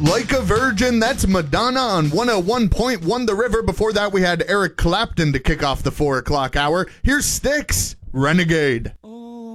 Like a Virgin, that's Madonna on 101.1 The River. Before that, we had Eric Clapton to kick off the 4 o'clock hour. Here's Styx, Renegade.